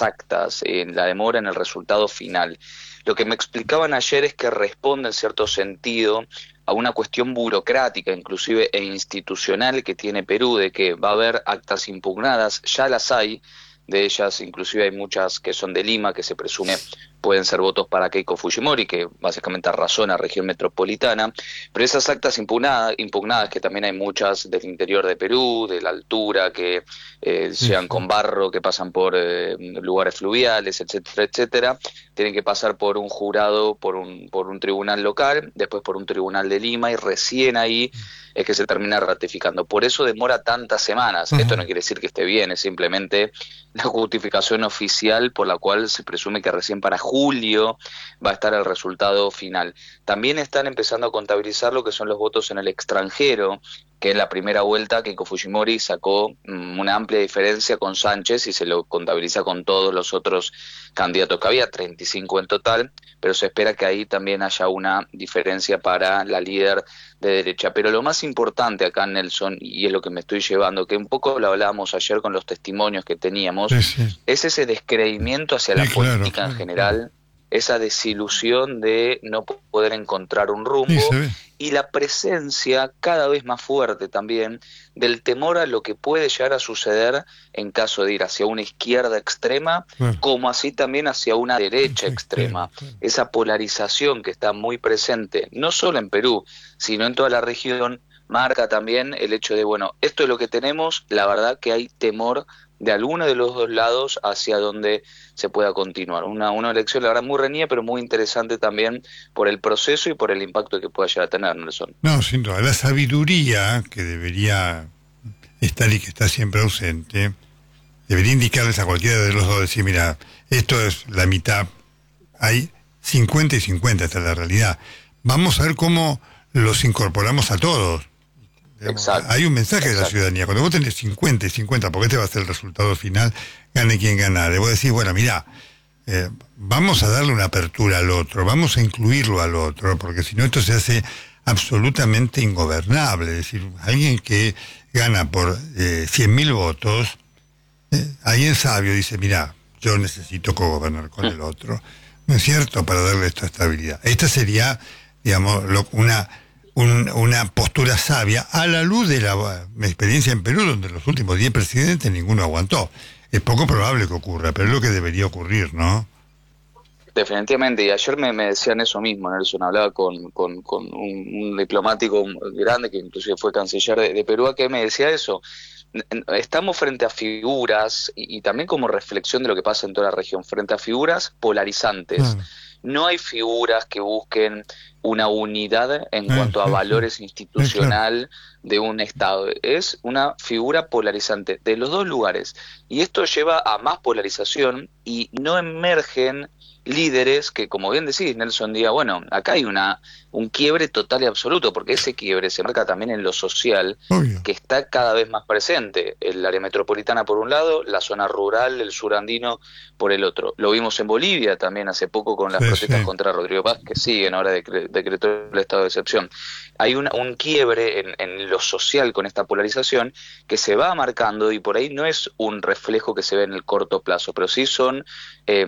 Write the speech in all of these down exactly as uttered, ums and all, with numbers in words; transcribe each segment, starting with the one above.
actas, en la demora en el resultado final. Lo que me explicaban ayer es que responde en cierto sentido a una cuestión burocrática, inclusive e institucional que tiene Perú, de que va a haber actas impugnadas, ya las hay, de ellas inclusive hay muchas que son de Lima, que se presume pueden ser votos para Keiko Fujimori, que básicamente arrasó a región metropolitana, pero esas actas impugnadas, impugnadas, que también hay muchas del interior de Perú, de la altura, que eh, llegan con barro, que pasan por eh, lugares fluviales, etcétera, etcétera, tienen que pasar por un jurado, por un, por un tribunal local, después por un tribunal de Lima, y recién ahí es que se termina ratificando. Por eso demora tantas semanas. Uh-huh. Esto no quiere decir que esté bien, es simplemente la justificación oficial por la cual se presume que recién para julio va a estar el resultado final. También están empezando a contabilizar lo que son los votos en el extranjero, que en la primera vuelta Keiko Fujimori sacó um, una amplia diferencia con Sánchez y se lo contabiliza con todos los otros candidatos que había, treinta y cinco en total, pero se espera que ahí también haya una diferencia para la líder de derecha. Pero lo más importante acá, Nelson, y es lo que me estoy llevando, que un poco lo hablábamos ayer con los testimonios que teníamos, sí, sí. es ese descreimiento hacia sí, la claro, política claro, en general, claro. esa desilusión de no poder encontrar un rumbo, sí, y la presencia cada vez más fuerte también del temor a lo que puede llegar a suceder en caso de ir hacia una izquierda extrema, claro. como así también hacia una derecha sí, extrema. Claro, claro. Esa polarización que está muy presente, no solo en Perú, sino en toda la región, marca también el hecho de, bueno, esto es lo que tenemos, la verdad que hay temor de alguno de los dos lados hacia donde se pueda continuar. Una, una elección, la verdad, muy reñida, pero muy interesante también por el proceso y por el impacto que pueda llegar a tener, Nelson. No, sin duda, la sabiduría que debería estar y que está siempre ausente, debería indicarles a cualquiera de los dos, decir, mira, esto es la mitad, hay cincuenta y cincuenta, esta es la realidad. Vamos a ver cómo los incorporamos a todos. Exacto. Hay un mensaje Exacto. de la ciudadanía. Cuando vos tenés cincuenta y cincuenta, porque este va a ser el resultado final, gane quien gane. Vos decís, bueno, mirá, eh, vamos a darle una apertura al otro, vamos a incluirlo al otro, porque si no esto se hace absolutamente ingobernable. Es decir, alguien que gana por eh, cien mil votos, eh, alguien sabio dice, mirá, yo necesito cogobernar con el otro. ¿No es cierto? Para darle esta estabilidad. Esta sería, digamos, lo, una... Un, una postura sabia a la luz de la mi experiencia en Perú, donde los últimos diez presidentes ninguno aguantó. Es poco probable que ocurra, pero es lo que debería ocurrir, ¿no? Definitivamente, y ayer me, me decían eso mismo, Nelson, hablaba con, con, con un, un diplomático grande que inclusive fue canciller de, de Perú, que me decía eso. Estamos frente a figuras, y, y también como reflexión de lo que pasa en toda la región, frente a figuras polarizantes. Mm. No hay figuras que busquen una unidad en eh, cuanto a valores eh, institucional eh, claro. de un Estado. Es una figura polarizante de los dos lugares. Y esto lleva a más polarización y no emergen líderes que, como bien decís, Nelson, diga, bueno, acá hay una un quiebre total y absoluto, porque ese quiebre se marca también en lo social, Obvio. que está cada vez más presente. El área metropolitana por un lado, la zona rural, el sur andino por el otro. Lo vimos en Bolivia también hace poco con las sí, protestas sí. contra Rodrigo Paz, que siguen ahora decre- decretó el estado de excepción. Hay una, un quiebre en, en lo social con esta polarización que se va marcando, y por ahí no es un reflejo que se ve en el corto plazo, pero sí son eh,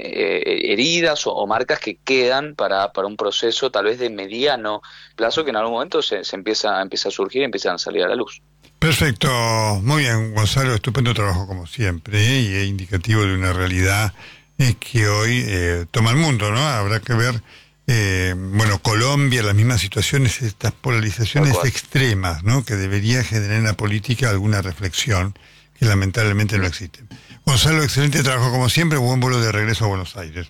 eh, heridas o, o marcas que quedan para, para un proceso tal vez de mediano plazo que en algún momento se, se empieza, empieza a surgir y empiezan a salir a la luz. Perfecto, muy bien, Gonzalo, estupendo trabajo como siempre, ¿eh? Y es indicativo de una realidad eh, que hoy eh, toma el mundo, ¿no? Habrá que ver, eh, bueno, Colombia, las mismas situaciones, estas polarizaciones extremas, ¿no? Que debería generar en la política alguna reflexión que lamentablemente no existe. Gonzalo, excelente trabajo como siempre, buen vuelo de regreso a Buenos Aires.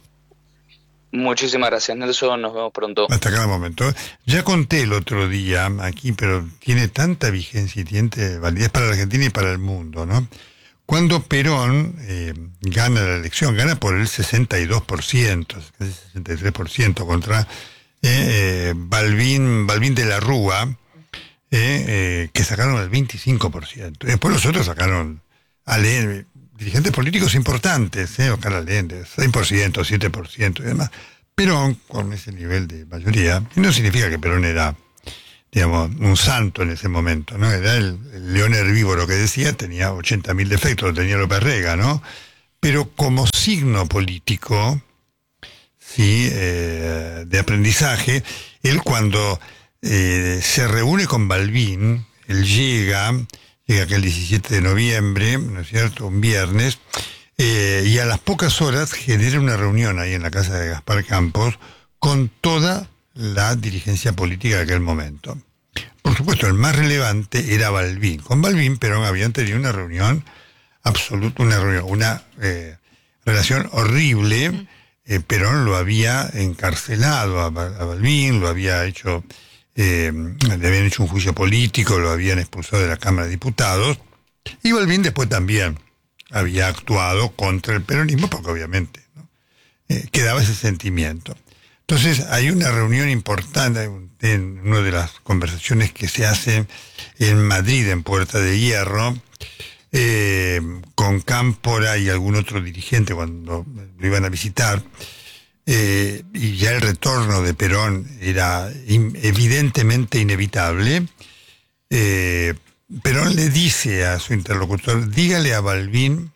Muchísimas gracias, Nelson, nos vemos pronto. Hasta cada momento. Ya conté el otro día aquí, pero tiene tanta vigencia y tiene validez para la Argentina y para el mundo, ¿no? Cuando Perón eh, gana la elección, gana por el sesenta y dos por ciento, casi sesenta y tres por ciento contra eh, eh, Balbín, Balbín de la Rúa, eh, eh, que sacaron el veinticinco por ciento. Después los otros sacaron a leer dirigentes políticos importantes, ¿eh? Oscar Allende, seis por ciento, siete por ciento y demás. Perón, con ese nivel de mayoría, y no significa que Perón era, digamos, un santo en ese momento, ¿no? Era el, el león herbívoro que decía, tenía ochenta mil defectos, lo tenía López Rega, ¿no? Pero como signo político, ¿sí? eh, de aprendizaje. Él cuando eh, se reúne con Balbín, él llega, llega aquel diecisiete de noviembre, ¿no es cierto?, un viernes, eh, y a las pocas horas genera una reunión ahí en la casa de Gaspar Campos con toda la dirigencia política de aquel momento. Por supuesto, el más relevante era Balbín. Con Balbín, Perón habían tenido una reunión absoluta, una reunión, una eh, relación horrible. Eh, Perón lo había encarcelado a, a Balbín, lo había hecho, eh, le habían hecho un juicio político, lo habían expulsado de la Cámara de Diputados, y Balbín después también había actuado contra el peronismo, porque obviamente, ¿no?, eh, quedaba ese sentimiento. Entonces hay una reunión importante en una de las conversaciones que se hacen en Madrid, en Puerta de Hierro, eh, con Cámpora y algún otro dirigente cuando lo iban a visitar, eh, y ya el retorno de Perón era in, evidentemente inevitable. eh, Perón le dice a su interlocutor: dígale a Balbín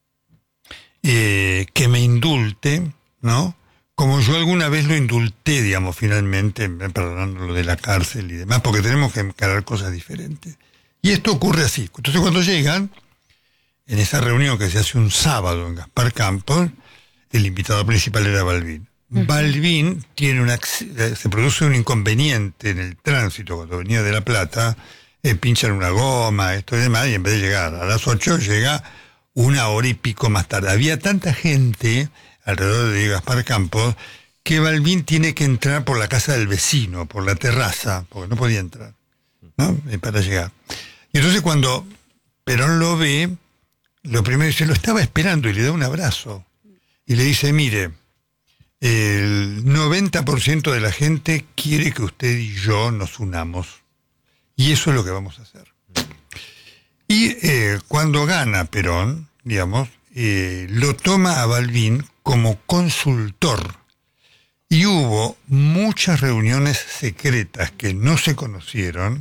eh, que me indulte, ¿no?, como yo alguna vez lo indulté, digamos, finalmente, perdonándolo de la cárcel y demás, porque tenemos que encarar cosas diferentes. Y esto ocurre así. Entonces, cuando llegan, en esa reunión que se hace un sábado en Gaspar Campos, el invitado principal era Balbín. Uh-huh. Balbín tiene una, se produce un inconveniente en el tránsito cuando venía de La Plata, eh, pinchan una goma, esto y demás, y en vez de llegar a las ocho, llega una hora y pico más tarde. Había tanta gente alrededor de Gaspar Campos que Balbín tiene que entrar por la casa del vecino, por la terraza, porque no podía entrar, ¿no?, para llegar. Y entonces cuando Perón lo ve, lo primero dice, lo estaba esperando, y le da un abrazo. Y le dice: mire, el noventa por ciento de la gente quiere que usted y yo nos unamos. Y eso es lo que vamos a hacer. Y eh, cuando gana Perón, digamos, eh, lo toma a Balbín como consultor. Y hubo muchas reuniones secretas que no se conocieron,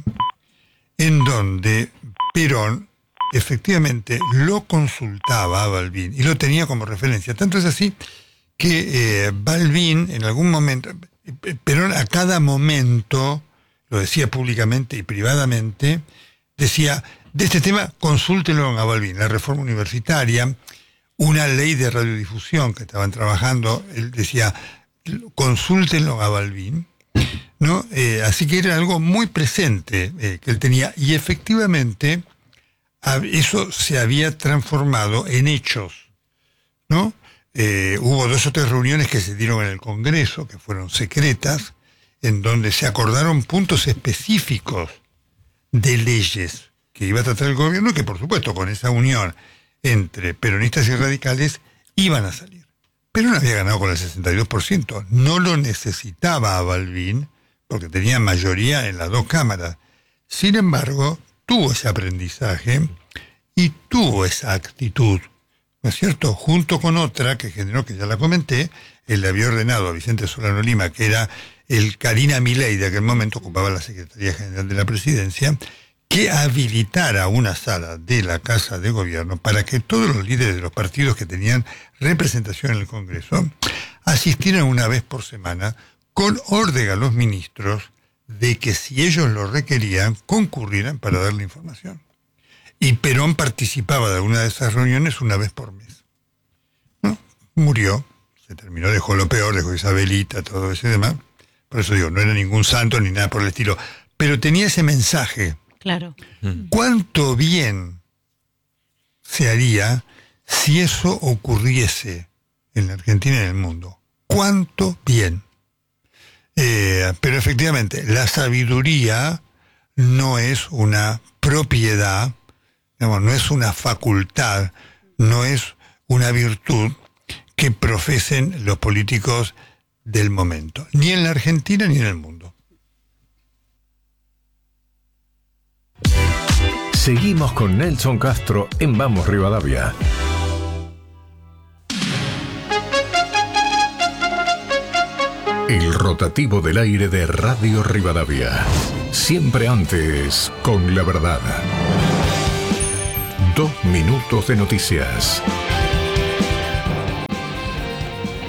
en donde Perón efectivamente lo consultaba a Balbín y lo tenía como referencia. Tanto es así que eh, Balbín en algún momento, Perón a cada momento, lo decía públicamente y privadamente, decía: de este tema consúltenlo a Balbín, la reforma universitaria, una ley de radiodifusión que estaban trabajando, él decía: consúltenlo a Balbín, ¿no? Eh, así que era algo muy presente eh, que él tenía, y efectivamente eso se había transformado en hechos, ¿no? Eh, hubo dos o tres reuniones que se dieron en el Congreso, que fueron secretas, en donde se acordaron puntos específicos de leyes que iba a tratar el gobierno, que por supuesto con esa unión entre peronistas y radicales iban a salir. Perón había ganado con el sesenta y dos por ciento, no lo necesitaba a Balbín, porque tenía mayoría en las dos cámaras. Sin embargo, tuvo ese aprendizaje y tuvo esa actitud, ¿no es cierto?, junto con otra que generó, que ya la comenté, él le había ordenado a Vicente Solano Lima, que era el Karina Milei de aquel momento, ocupaba la Secretaría General de la Presidencia, que habilitara una sala de la Casa de Gobierno para que todos los líderes de los partidos que tenían representación en el Congreso asistieran una vez por semana con orden a los ministros de que si ellos lo requerían, concurrieran para darle información. Y Perón participaba de alguna de esas reuniones una vez por mes. ¿No? Murió, se terminó, dejó lo peor, dejó Isabelita, todo eso y demás. Por eso digo, no era ningún santo ni nada por el estilo, pero tenía ese mensaje. Claro. ¿Cuánto bien se haría si eso ocurriese en la Argentina y en el mundo? ¿Cuánto bien? Eh, pero efectivamente, la sabiduría no es una propiedad, digamos, no es una facultad, no es una virtud que profesen los políticos del momento, ni en la Argentina ni en el mundo. Seguimos con Nelson Castro en Vamos Rivadavia. El rotativo del aire de Radio Rivadavia. Siempre antes con la verdad. Dos minutos de noticias.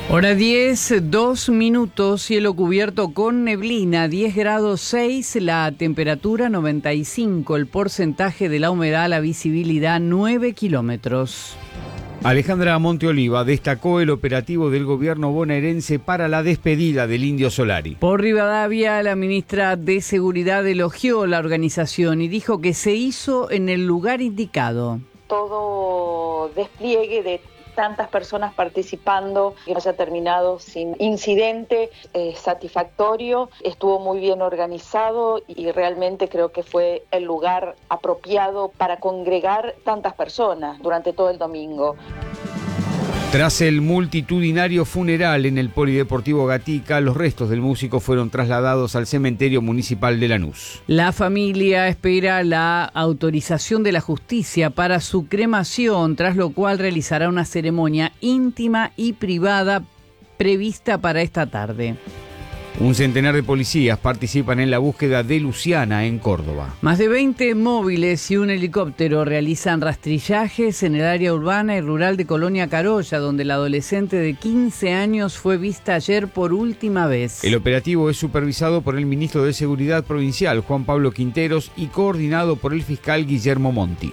Hora diez, dos minutos, cielo cubierto con neblina, diez grados seis, la temperatura noventa y cinco, el porcentaje de la humedad, la visibilidad nueve kilómetros. Alejandra Monteoliva destacó el operativo del gobierno bonaerense para la despedida del Indio Solari. Por Rivadavia, la ministra de Seguridad elogió la organización y dijo que se hizo en el lugar indicado. Todo despliegue de tantas personas participando, que haya terminado sin incidente, eh, satisfactorio, estuvo muy bien organizado y realmente creo que fue el lugar apropiado para congregar tantas personas durante todo el domingo. Tras el multitudinario funeral en el Polideportivo Gatica, los restos del músico fueron trasladados al cementerio municipal de Lanús. La familia espera la autorización de la justicia para su cremación, tras lo cual realizará una ceremonia íntima y privada prevista para esta tarde. Un centenar de policías participan en la búsqueda de Luciana en Córdoba. Más de veinte móviles y un helicóptero realizan rastrillajes en el área urbana y rural de Colonia Carolla, donde la adolescente de quince años fue vista ayer por última vez. El operativo es supervisado por el ministro de Seguridad Provincial, Juan Pablo Quinteros, y coordinado por el fiscal Guillermo Monti.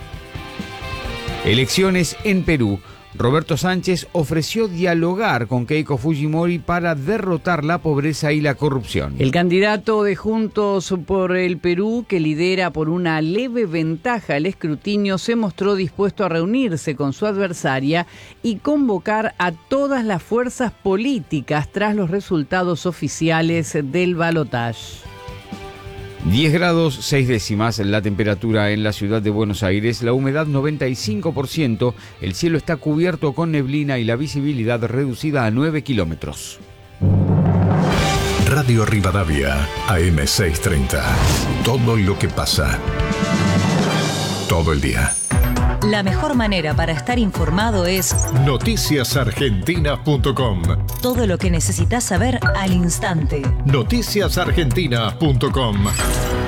Elecciones en Perú. Roberto Sánchez ofreció dialogar con Keiko Fujimori para derrotar la pobreza y la corrupción. El candidato de Juntos por el Perú, que lidera por una leve ventaja el escrutinio, se mostró dispuesto a reunirse con su adversaria y convocar a todas las fuerzas políticas tras los resultados oficiales del balotaje. diez grados seis décimas la temperatura en la ciudad de Buenos Aires, la humedad noventa y cinco por ciento, el cielo está cubierto con neblina y la visibilidad reducida a nueve kilómetros. Radio Rivadavia, A M seiscientos treinta. Todo lo que pasa. Todo el día. La mejor manera para estar informado es noticias argentinas punto com. Todo lo que necesitas saber al instante. noticias argentinas punto com.